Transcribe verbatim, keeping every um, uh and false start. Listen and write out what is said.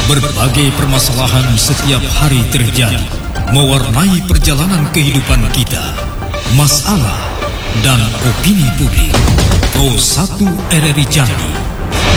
Berbagai permasalahan setiap hari terjadi, mewarnai perjalanan kehidupan kita. Masalah dan opini publik. Pro satu R R I Jambi